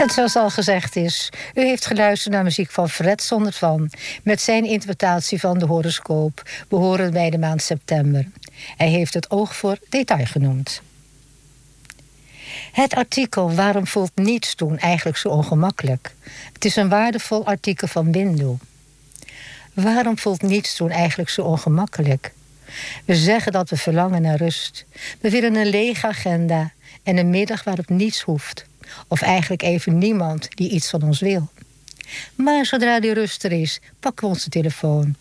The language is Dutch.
En zoals al gezegd is, u heeft geluisterd naar muziek van Fred Sondervan met zijn interpretatie van de horoscoop, behorend bij de maand september. Hij heeft het oog voor detail genoemd. Het artikel Waarom voelt niets doen eigenlijk zo ongemakkelijk? Het is een waardevol artikel van Bindu. Waarom voelt niets doen eigenlijk zo ongemakkelijk? We zeggen dat we verlangen naar rust. We willen een lege agenda en een middag waarop niets hoeft. Of eigenlijk even niemand die iets van ons wil. Maar zodra die rust er is, pakken we onze telefoon.